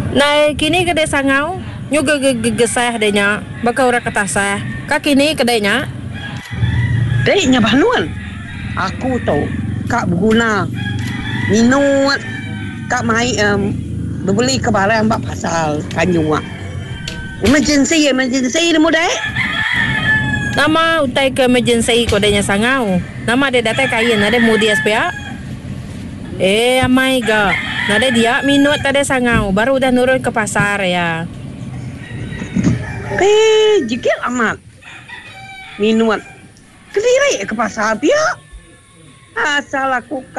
Nah, kini kedai sangau, nyuga gesah denya, baka ora ketasah. Ka kini kedainya. Dek bahanuan. Aku tahu kak berguna minum kak mai berbeli ke barang mbak pasal kanjung ah. Emergency ni muda. Nama utai ke emergency kodenya sangau. Nama dia datang kain, ada mudi SPA. Amai ga. Nada dia minut tadi sangau, baru udah nurun ke pasar ya. Jikil amat. Minum. Keliri ke pasar dia. Asal aku